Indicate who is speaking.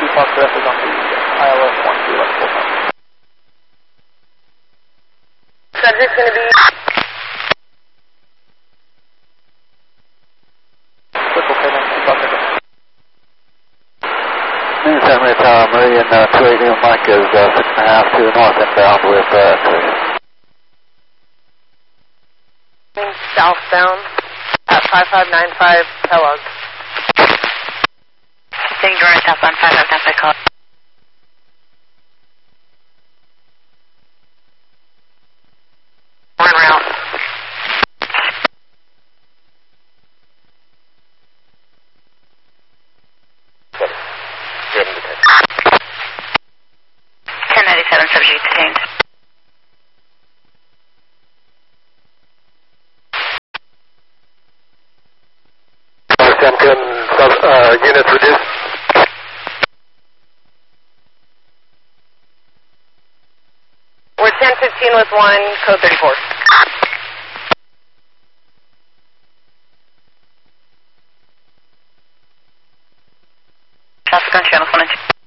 Speaker 1: Fox Rest is on the ILS 12 level full time.
Speaker 2: Subject's going to be...
Speaker 1: Circle K, 92 Fox Echo.
Speaker 3: Main Saturday Tower, Meridian 280 Mike is 6.5 to the north inbound with
Speaker 2: Southbound at 5595 Kellogg.
Speaker 4: Sitting door southbound 5595 Kellogg. One route.
Speaker 1: Ready to take.
Speaker 4: 1097 subject detained.
Speaker 3: units reduced.
Speaker 2: We're 1015 with 1, code 34.
Speaker 4: Traffic on channel 1 and 2.